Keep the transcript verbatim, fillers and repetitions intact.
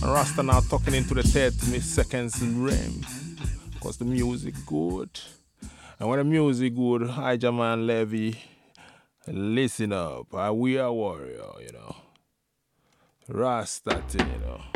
And Rasta now talking into the thirty seconds in rhyme. Because the music good. And when the music good, hi Jaman Levy, listen up. Uh, we are warrior, you know. Rasta, thing, you know.